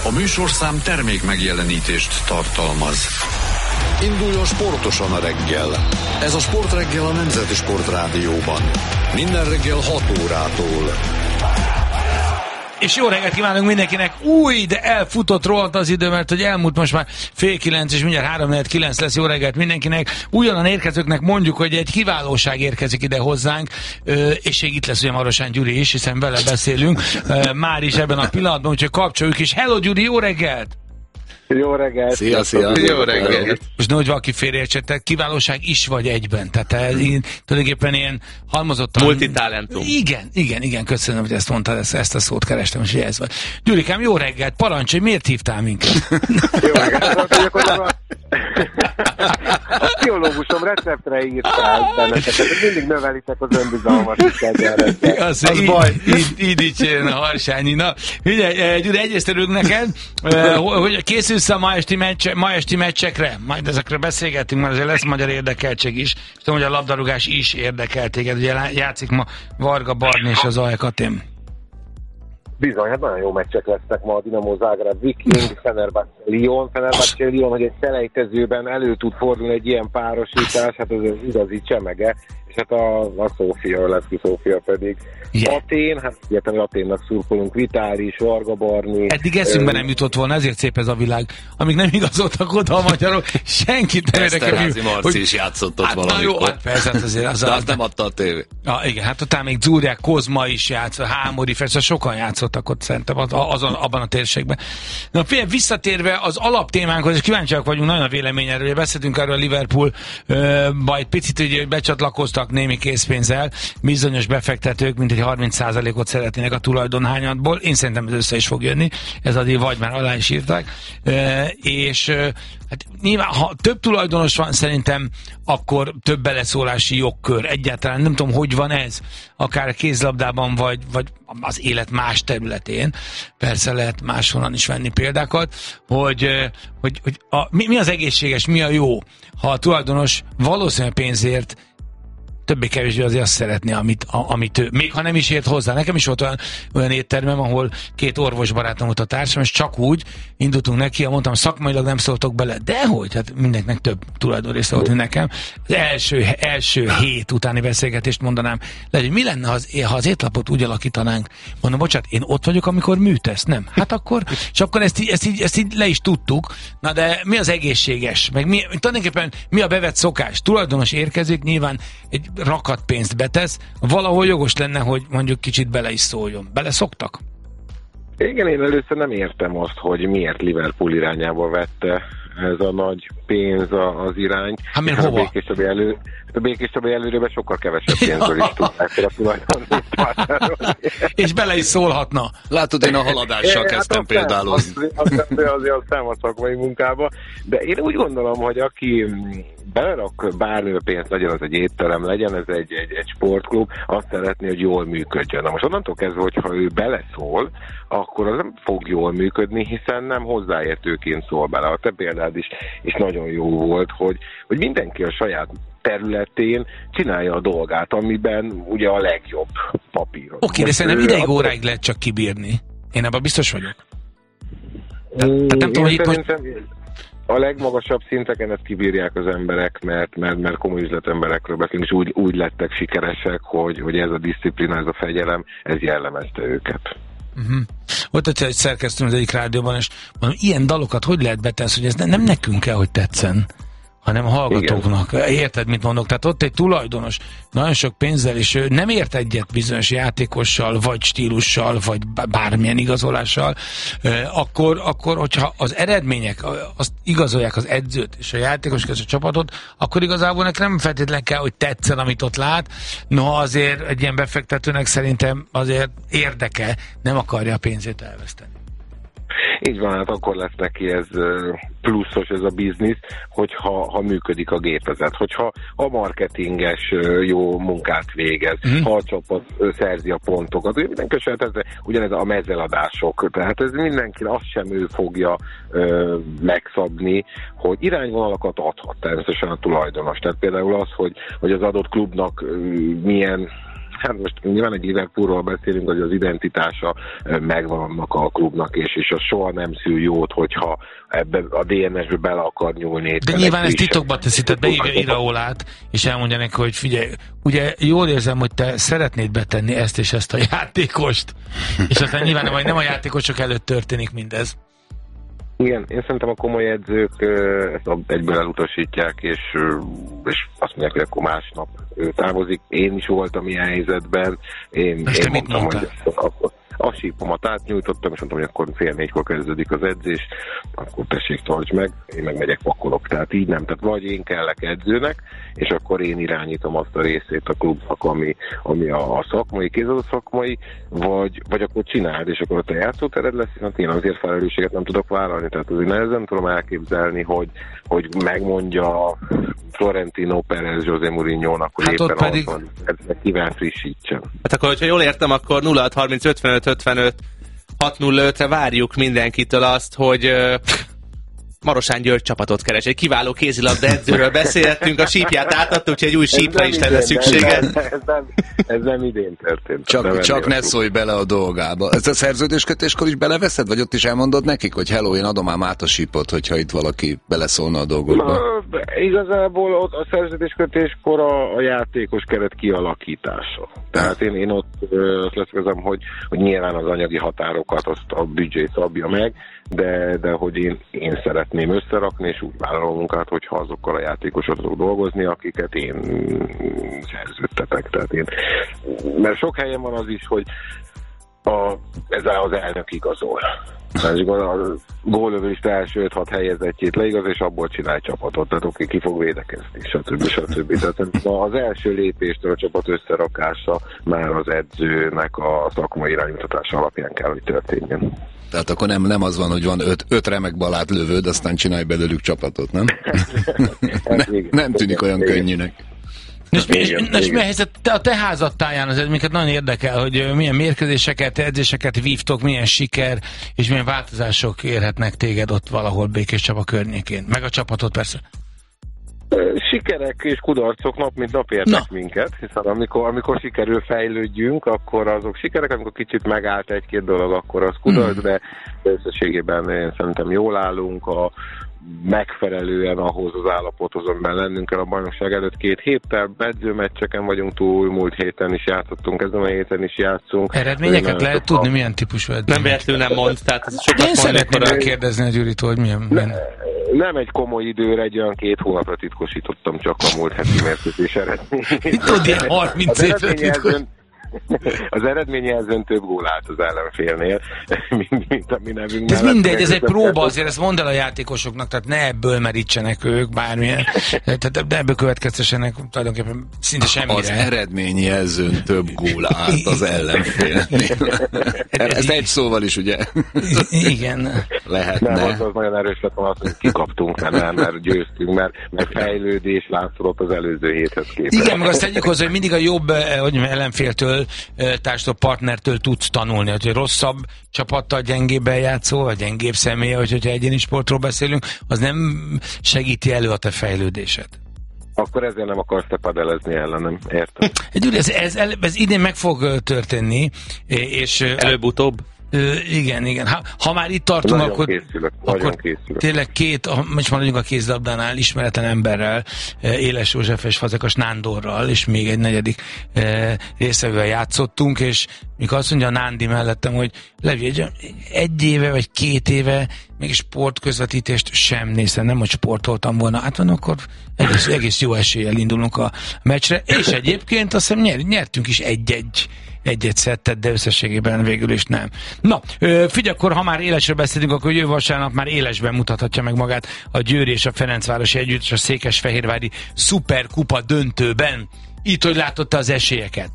A műsorszám termék megjelenítést tartalmaz. Induljon sportosan a reggel. Ez a Sportreggel a Nemzeti Sportrádióban. Minden reggel 6 órától. És jó reggelt kívánunk mindenkinek! Új, de elfutott rohadt az idő, mert hogy elmúlt most már 8:30 és mindjárt 3:49 lesz. Jó reggelt mindenkinek! Újonnan érkezőknek mondjuk, hogy egy kiválóság érkezik ide hozzánk, és még itt lesz ugye Marosán Gyuri is, hiszen vele beszélünk már is ebben a pillanatban, úgyhogy kapcsoljuk is. Hello Gyuri, jó reggelt! Jó reggelt! Szia! Jó reggelt! Most nehogy valaki félreértsettek, kiválóság is vagy egyben. Tehát tulajdonképpen ilyen halmozottan... Multitalentum. Igen, köszönöm, hogy ezt mondtad, ezt a szót kerestem, és ez vagy. Gyurikám, jó reggelt, parancsolj, miért hívtál minket? Jó reggelt, a pszichológusom receptre írtál benneteket, mindig növelitek az önbizalmat. Az baj. Így dicsérjen a Harsányi. Na, figyelj, Gyuri, egyrészt örülünk neked, hogy készülsz a ma esti meccsekre, majd ezekre beszélgetünk, mert azért lesz magyar érdekeltség is, és tudom, hogy a labdarúgás is érdekel téged, ugye játszik ma Varga Barni és az AEK Atén. Bizony, hát nagyon jó meccsek lesznek ma, a Dinamo Zágráb Viking, Fenerbahce Lyon, hogy egy selejtezőben elő tud fordulni egy ilyen párosítás, hát ez igazi csemege, és hát a Szófia, Leszki Szófia pedig Atén, hát illetve Aténnak szurkolunk, Vitális, Varga Barni. Eddig eszünkbe nem jutott volna, ezért szép ez a világ. Amíg nem igazoltak oda a magyarok, senkit nem érdekel. Eszterházy Marci is játszott ott valamikor. Na jó, hát persze, azért de azt nem adta a tévé. Igen, hát utána még Dzúriák, Kozma is játszott, Hámori, persze sokan játszottak ott szerintem abban a térségben. Na figyelj, visszatérve az alaptémánkhoz, és kíváncsiak vagyunk nagyon a véleményedről, hogy beszéltünk erről a Liverpool-ba egy picit, hogy becsatlakoztak némi készpénzzel, bizonyos befektetők, mint egy 30%-ot szeretnének a tulajdonhányadból. Én szerintem ez össze is fog jönni, ez addig vagy már alá is írták. És hát nyilván, ha több tulajdonos van, szerintem akkor több beleszólási jogkör. Egyáltalán nem tudom, hogy van ez, akár a kézlabdában, vagy az élet más területén. Persze lehet máshonnan is venni példákat, hogy mi az egészséges, mi a jó, ha a tulajdonos valószínűleg pénzért többé-kevésbé azért azt szeretné, amit ő, még ha nem is ért hozzá. Nekem is volt olyan éttermem, ahol 2 orvosbarátom volt a társam, és csak úgy indultunk neki, mondtam, szakmailag nem szóltok bele. Dehogy, hát mindenkinek több tulajdonrésze volt, mint nekem. Az első hét utáni beszélgetést mondanám, hogy mi lenne, ha az étlapot úgy alakítanánk. Mondom, bocsánat, én ott vagyok, amikor műtesz, nem? Hát akkor, és akkor ezt így le is tudtuk. Na de mi az egészséges? Meg tulajdonképpen mi a bevett szokás? Tulajdonos érkezik, nyilván egy rakat pénzt betesz, valahol jogos lenne, hogy mondjuk kicsit bele is szóljon. Beleszoktak? Igen, én először nem értem azt, hogy miért Liverpool irányába vette ez a nagy pénz az irány. Hát miért hova? A Békés Csabai előrében sokkal kevesebb pénzről is tudták fel a tulajdonít. És bele is szólhatna. Látod, én a haladással kezdtem például. Azért aztán a szakmai munkába. De én úgy gondolom, hogy aki belerak bármilyen pénzt, legyen az egy étterem, legyen ez egy sportklub, azt szeretné, hogy jól működjön. Na most onnantól kezdve, hogyha ő beleszól, akkor az nem fog jól működni, hiszen nem hozzáértőként szól bele. A te példád is nagyon jó volt, hogy mindenki a saját területén csinálja a dolgát, amiben ugye a legjobb papíron. Oké, de szerintem ideig óráig lehet csak kibírni. Én ebben biztos vagyok. Tehát nem tudom, hogy itt most... A legmagasabb szinteken ezt kibírják az emberek, mert komoly üzletemberekről beszélünk, és úgy lettek sikeresek, hogy ez a disziplína, ez a fegyelem, ez jellemezte őket. Volt egy szerkesztő az egyik rádióban, és mondom, ilyen dalokat hogy lehet betenni, hogy ez nem nekünk kell, hogy tetszen, hanem a hallgatóknak. Igen. Érted, mit mondok? Tehát ott egy tulajdonos nagyon sok pénzzel, és ő nem ért egyet bizonyos játékossal, vagy stílussal, vagy bármilyen igazolással, akkor hogyha az eredmények azt igazolják az edzőt és a játékos és a csapatot, akkor igazából neki nem feltétlenül kell, hogy tetszen, amit ott lát. No, azért egy ilyen befektetőnek szerintem azért érdeke, nem akarja a pénzét elveszteni. Így van, hát akkor lesz neki ez pluszos ez a biznisz, hogyha működik a gépezet, hogyha a marketinges jó munkát végez, ha a csapat szerzi a pontokat. Mindenki ugyanez a mezeladások, tehát ez mindenki, azt sem ő fogja megszabni, hogy irányvonalakat adhat természetesen a tulajdonos. Tehát például az, hogy az adott klubnak milyen hát most nyilván egy Liverpoolról beszélünk, hogy az identitása megvan annak a klubnak, és az soha nem szül jót, hogyha ebbe a DNS-be bele akar nyúlni. De nyilván ezt titokba teszi, tehát beírja Iraolát, és elmondja neki, hogy figyelj, ugye jól érzem, hogy te szeretnéd betenni ezt és ezt a játékost, és aztán nyilván nem a játékosok előtt történik mindez. Igen, én szerintem a komoly edzők ezt egyből elutasítják, és azt mondják, hogy akkor másnap távozik. Én is voltam ilyen helyzetben. Én mondtam, hogy a sípomat átnyújtottam, és mondtam, hogy akkor 3:30 kezdődik az edzés, akkor tessék, tartsd meg, én meg megyek, pakolok. Tehát így nem. Tehát vagy én kellek edzőnek, és akkor én irányítom azt a részét a klubnak, ami a szakmai, kézadó szakmai, vagy akkor csináld, és akkor a te játszótered lesz, hiszen én azért felelősséget nem tudok vállalni. Tehát azért nehezen tudom elképzelni, hogy megmondja Florentino Pérez José Mourinho-nak, hogy hát éppen pedig... az van, kivel frissítsen. Hát akkor, hogyha jól értem, akkor 0630 55 55 605-re várjuk mindenkitől azt, hogy Marosán György csapatot keres. Egy kiváló kézilabda edzőről beszéltünk, a sípját átadta, úgyhogy egy új sípra is lenne szüksége. Ez nem idén történt. Csak ne szólj bele a dolgába. Ezt a szerződéskötéskor is beleveszed, vagy ott is elmondod nekik, hogy hello, én adom ám át a sípot, hogyha itt valaki beleszólna a dolgokba? Igazából ott a szerződéskötéskor a játékos keret kialakítása. Tehát én ott leszkezem, hogy nyilván az anyagi határokat azt a büdzsé szabja meg, de hogy én szeretném összerakni, és úgy vállalom munkát, hogyha azokkal a játékosokkal tudok dolgozni, akiket én szerződtetek. Tehát mert sok helyen van az is, hogy ez az elnök igazol. A gólövőist első 5-6 helyezettjét leigaz, és abból csinál csapatot, tehát oké, ki fog védekezni, stb. Tehát az első lépéstől a csapat összerakása már az edzőnek a szakmai iránymutatása alapján kell, hogy történjen. Tehát akkor nem az van, hogy van 5 remek balát lövőd, aztán csinálj belőlük csapatot, nem? Nem tűnik olyan könnyűnek. És mi a helyzet a te házadtáján? Ez minket nagyon érdekel, hogy milyen mérkőzéseket, edzéseket vívtok, milyen siker, és milyen változások érhetnek téged ott valahol Békés Csaba környékén. Meg a csapatot persze. Sikerek és kudarcok nap mint nap érnek minket, hiszen amikor sikerül fejlődjünk, akkor azok sikerek, amikor kicsit megállt egy-két dolog, akkor az kudarc, de összességében én szerintem jól állunk, megfelelően ahhoz az állapothoz, amiben lennünk kell a bajnokság előtt 2 héttel, edzőmeccseken vagyunk túl, múlt héten is játszottunk, ezen a héten is játszunk. Eredményeket lehet tudni, milyen típusú edző? Nem véletlenül nem mond, tehát sokat én szeretném megkérdezni a Gyuritól, hogy milyen... Nem egy komoly időre, egy olyan 2 hónapra titkosítottam csak a múlt heti mérkőzés eredményét. Mit tudod, ilyen 30 évre titkosítottam? Az eredményjelzőn több gól állt az ellenfélnél, mint a mi nevünk. Ez mindegy, ez egy próba, azért ezt mondd el a játékosoknak, tehát ne ebből merítsenek ők bármilyen, tehát ebből következtessenek tulajdonképpen szinte semmire. Az eredményjelzőn több gól állt az ellenfélnél. Ez egy szóval is, ugye? Igen. Lehetne. Nem, az nagyon erős lett volna, hogy kikaptunk, mert győztünk, mert fejlődés látszott az előző héthez képest. Igen, meg azt tegyük hozzá, hogy mindig a jobb ellenféltől, társadalmi partnertől tudsz tanulni, hogy rosszabb csapattal gyengébben játszol, vagy gyengébb személye, hogyha egyéni sportról beszélünk, az nem segíti elő a te fejlődésed. Akkor ezzel nem akarsz te padelezni ellenem, értem? Ez idén meg fog történni, és előbb-utóbb. Igen. Ha már itt tartunk, akkor készülök. Tényleg 2, most maradjunk a kézilabdánál, ismeretlen emberrel, Éles József és Fazekas Nándorral, és még egy 4. részevővel játszottunk, és mikor azt mondja a Nándi mellettem, hogy Levi, 1 éve vagy 2 éve még sportközvetítést sem néztem, nem hogy sportoltam volna, hát van, akkor egész jó eséllyel indulunk a meccsre, és egyébként azt hiszem nyertünk is egy-egy szettet, de összességében végül is nem. Na, figyelj, akkor ha már élesről beszélünk, akkor jövő vasárnap már élesben mutathatja meg magát a Győri és a Ferencvárosi együttes a Székesfehérvári szuperkupa döntőben. Itt, hogy látotta az esélyeket?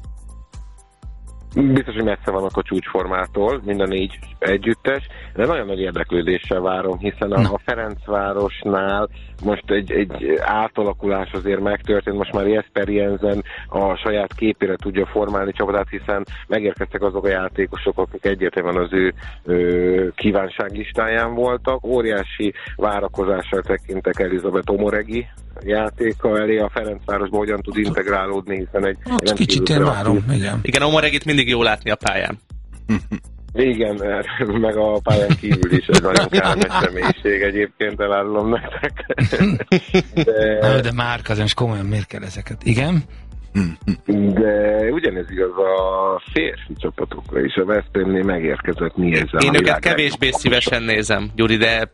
Biztos, hogy messze vannak a csúcsformától, mind a 4 együttes, de nagyon nagy érdeklődéssel várom, hiszen a Ferencvárosnál most egy átalakulás azért megtörtént, most már Jesper Jensen a saját képére tudja formálni csapatát, hiszen megérkeztek azok a játékosok, akik egyértelműen az ő kívánságlistáján voltak. Óriási várakozással tekintek Elizabeth Omoregi játéka elé a Ferencvárosban hogyan tud integrálódni, hiszen egy... Ott kicsit én várom, igen. Igen, Omoregit mindig jó látni a pályán. Igen, meg a pályán kívül is egy nagyon kellemes személyiség egyébként, elárulom nektek. De Márk, azért most komolyan miért kell ezeket? Igen? De ugyanez igaz a férfi csapatokra is. A Veszprémnél megérkezett Nielsen. Én őket kevésbé szívesen nézem, Gyuri, de...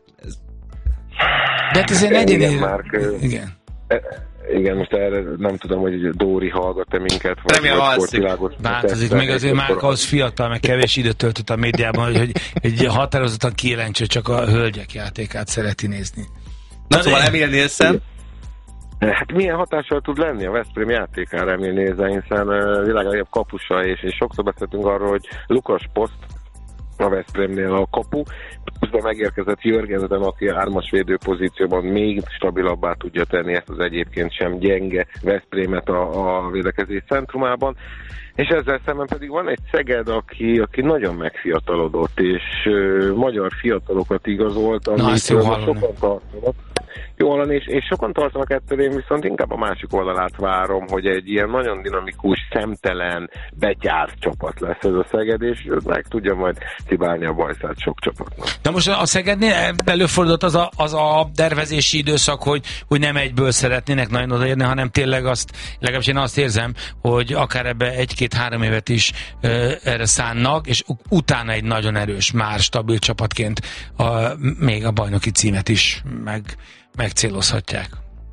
De hát ez egy egyéni... Igen. Igen, most erre nem tudom, hogy Dóri hallgat-e minket, vagy sportvilágos. Változik, még azért már az fiatal, meg kevés időt töltött a médiában, hogy határozottan kijelentse, csak a hölgyek játékát szereti nézni. Na szóval Emil Nielsen? Hát milyen hatással tud lenni a Veszprém játékára Emil Nielsen, hiszen világ legjobb kapusa, és sokszor beszéltünk arról, hogy Lukas Post a Veszprémnél a kapu, pluszban megérkezett Jörgensen, aki ármas védőpozícióban még stabilabbá tudja tenni ezt az egyébként sem gyenge Veszprémet a védekezés centrumában. És ezzel szemben pedig van egy Szeged, aki nagyon megfiatalodott, és magyar fiatalokat igazolt, amit sokan tartanak. Jó hallani, és sokan tartanak ettől, én viszont inkább a másik oldalát várom, hogy egy ilyen nagyon dinamikus, szemtelen, betyárt csapat lesz ez a Szeged, és meg tudja majd cibálni a bajszát sok csapatnak. Na most a Szegednél előfordult az a tervezési időszak, hogy nem egyből szeretnének nagyon odaérni, hanem tényleg legalábbis én azt érzem, hogy akár ebbe 1-2-3 évet is erre szánnak, és utána egy nagyon erős, már stabil csapatként még a bajnoki címet is megcélozhatják.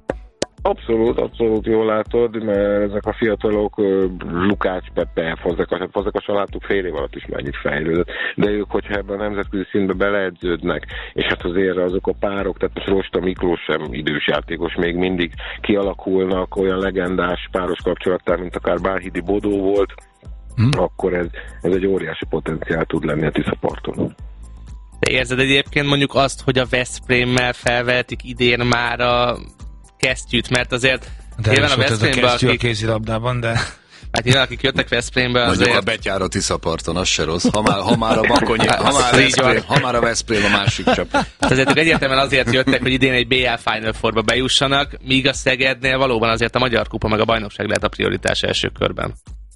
Abszolút jól látod, mert ezek a fiatalok, Lukács, Pepe, Fazekas láttuk fél év alatt is mennyit fejlődött, de ők, hogyha ebben a nemzetközi szintbe beleedződnek, és hát azért azok a párok, tehát most Rosta Miklós sem idős játékos, még mindig kialakulnak olyan legendás páros kapcsolattár, mint akár Bánhidi Bodó volt, akkor ez egy óriási potenciál tud lenni a Tiszaparton. De érzed egyébként mondjuk azt, hogy a Veszprémmel felvehetik idén már a kesztyűt, mert azért nyilván a Veszprémbe, akik... a kézilabdában, de... Hát nyilván akik jöttek Veszprémbe azért... Mondjuk a betyár a Tiszaparton, az se rossz. Ha már a Bakonyi, ha már a Veszprém a másik csapat. Azért ők egyértelműen azért jöttek, hogy idén egy BL Final Fourba bejussanak, míg a Szegednél valóban azért a Magyar Kupa meg a bajnokság lehet a prioritás első körben.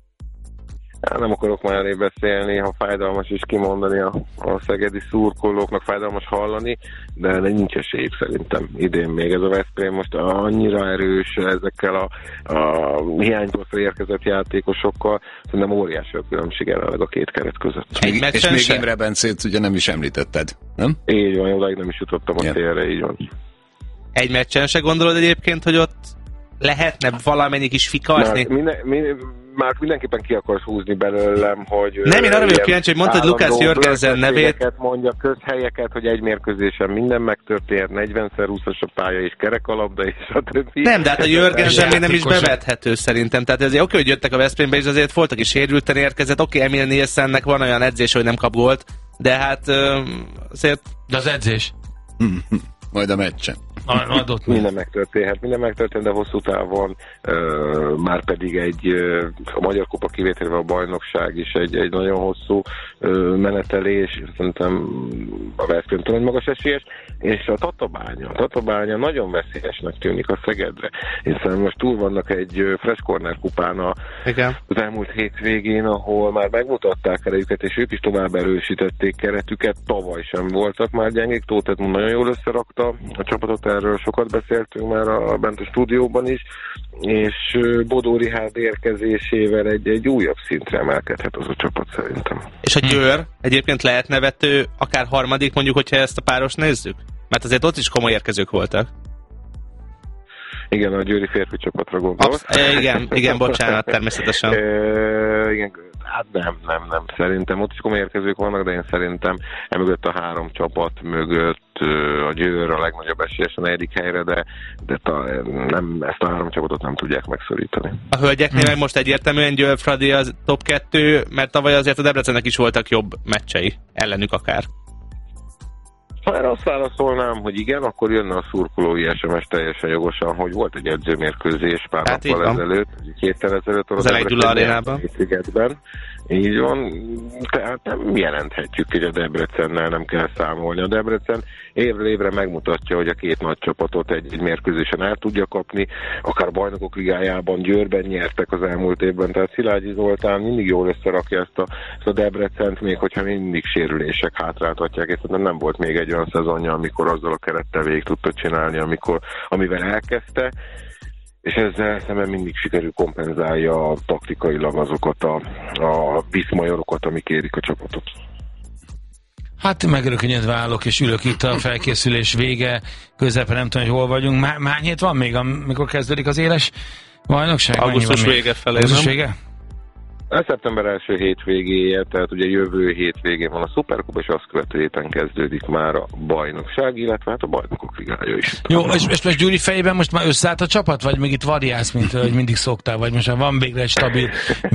Nem akarok már elé beszélni, ha fájdalmas is kimondani a szegedi szurkolóknak, fájdalmas hallani, de nincs esélyük szerintem idén még. Ez a Veszprém most annyira erős ezekkel a hiányposztra érkezett játékosokkal, szerintem óriási a különbség jelenleg a két keret között. És még Imre Bencét ugye nem is említetted, nem? Így van, odáig nem is jutottam a célra, így van. Egy meccsen se gondolod egyébként, hogy ott lehetne valamennyi kis fikazni? Már mindenképpen ki akarsz húzni belőlem, hogy... Nem, én arra vagyok kíváncsi, hogy mondtad Lukács Jörgensen nevét. Mondja közhelyeket, hogy egy mérkőzésen minden megtörtént, 40x20-as a pálya és kerekalabda és a többi. Nem, de hát a Jörgensen még nem is bevethető szerintem. Tehát azért oké, hogy jöttek a Veszprémbe, és azért volt, aki sérülten érkezett. Oké, Emil Nielsennek van olyan edzés, hogy nem kap gólt, de hát azért... De az edzés? Majd a meccsen. Minden megtörténhet, de hosszú távon már pedig a Magyar Kupa kivételével a bajnokság is egy nagyon hosszú menetelés, szerintem a Veszprém nagyon magas esélyes, és a Tatabánya nagyon veszélyesnek tűnik a Szegedre, hiszen most túl vannak egy Fresh Corner kupán az elmúlt hétvégén, ahol már megmutatták erejüket, és ők is tovább erősítették keretüket, tavaly sem voltak már gyengék, Tóth Edmund nagyon jól összerakta a csapatot, erről sokat beszéltünk már bent a stúdióban is, és Bodó Rihárd érkezésével egy újabb szintre emelkedhet az a csapat szerintem. És a Győr egyébként lehet nevető, akár harmadik, mondjuk, hogyha ezt a páros nézzük? Mert azért ott is komoly érkezők voltak. Igen, a győri férfi csapatra gondolsz. Igen, bocsánat, természetesen. Igen, hát nem. Szerintem ott is komoly érkezők vannak, de én szerintem emögött a három csapat mögött a Győr a legnagyobb esélyes a 4. helyre, de ezt a három csapatot nem tudják megszorítani. A hölgyeknél meg most egyértelműen Győr Fradi az top 2, mert tavaly azért a Debrecennek is voltak jobb meccsei, ellenük akár. Ha erre azt válaszolnám, hogy igen, akkor jönne a szurkolói SMS teljesen jogosan, hogy volt egy edzőmérkőzés pár nappal ezelőtt, 2 héttel ezelőtt az Elejgyula arénában, Így van, tehát nem jelenthetjük, hogy a Debrecennel nem kell számolni. A Debrecen évről évre megmutatja, hogy a két nagy csapatot egy mérkőzésen el tudja kapni, akár a Bajnokok Ligájában, Győrben nyertek az elmúlt évben, tehát Szilágyi Zoltán mindig jól összerakja ezt a Debrecent, még hogyha mindig sérülések hátráltatják, és nem volt még egy olyan szezonja, amikor azzal a kerettel végig tudta csinálni, amivel elkezdte, és ezzel szemben mindig sikerül kompenzálja taktikailag azokat a viszmajorokat, amik érik a csapatot. Hát megrökönyedve állok, és ülök itt a felkészülés vége, közepén nem tudom, hogy hol vagyunk. Hány hét van még, amikor kezdődik az éles bajnokság? Augusztus vége felé, Augusztus vége? Szeptember első hétvégéje, tehát ugye jövő hétvégén van a Szuperkupa, és azt követő héten kezdődik már a bajnokság, illetve hát a Bajnokok Ligája is. Jó, és most Gyuri fejében most már összeállt a csapat, vagy még itt variálsz, mint hogy mindig szoktál, vagy most már van végre egy stabil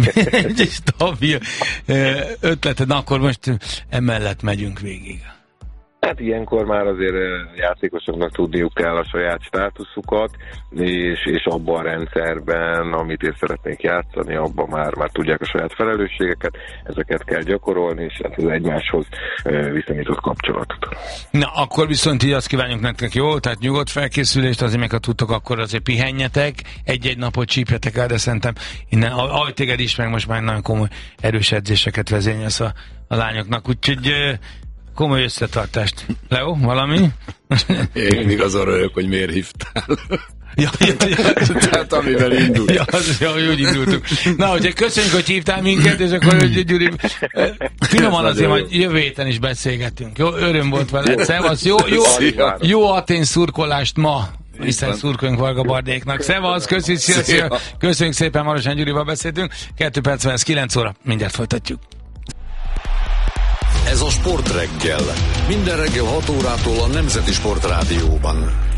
ötleted, na akkor most emellett megyünk végig. Hát ilyenkor már azért játékosoknak tudniuk kell a saját státuszukat, és abban a rendszerben, amit én szeretnék játszani, abban már tudják a saját felelősségeket, ezeket kell gyakorolni, és hát az egymáshoz viszonyított kapcsolatot. Na, akkor viszont így azt kívánjuk nektek, jó? Tehát nyugodt felkészülést, azért meg ha tudtok, akkor azért pihenjetek, egy-egy napot csípjetek el, de szerintem innen, ahogy téged is, meg most már nagyon komoly erős edzéseket vezényelsz a lányoknak, úgyhogy komoly összetartást. Leo, valami? Én mindig azon röhög, hogy miért hívtál. Ja. Tehát amivel indult. Ja, úgy indultunk. Na, úgyhogy köszönjük, hogy hívtál minket, és akkor Gyuri, finoman azért majd jövő héten is beszélgetünk. Jó, öröm volt veled. Szevasz, jó Atén szurkolást ma, hiszen szurkoljunk Varga Bardéknak. Szevasz, köszönjük szépen, Marosán Gyurival beszéltünk. 2 perc lesz, 9 óra, mindjárt folytatjuk. Ez a Sportreggel. Minden reggel 6 órától a Nemzeti Sportrádióban.